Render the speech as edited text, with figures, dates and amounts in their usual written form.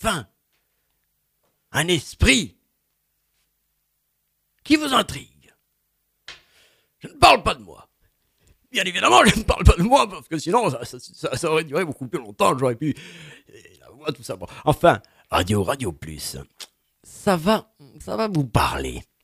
enfin un esprit qui vous intrigue. Je ne parle pas de moi. Bien évidemment, je ne parle pas de moi, parce que sinon, ça aurait duré beaucoup plus longtemps, j'aurais pu... la voix, tout ça. Bon. Enfin, Radio Plus, ça va vous parler.